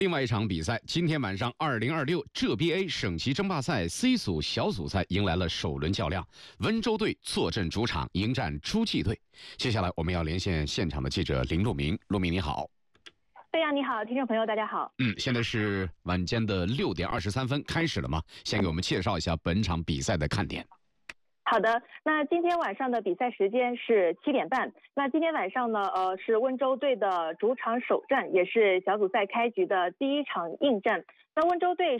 另外一场比赛，今天晚上2026浙 BA 省级争霸赛 C 组小组赛迎来了首轮较量，温州队坐镇主场迎战诸暨队。接下来我们要连线现场的记者林路明，路明你好。 对呀，你好，听众朋友大家好。 现在是晚间的6点23分，开始了吗？先给我们介绍一下本场比赛的看点。 好的，那今天晚上的比赛时间是7点半。那今天晚上呢，是温州队的主场首战，也是小组赛开局的第一场硬战。那温州队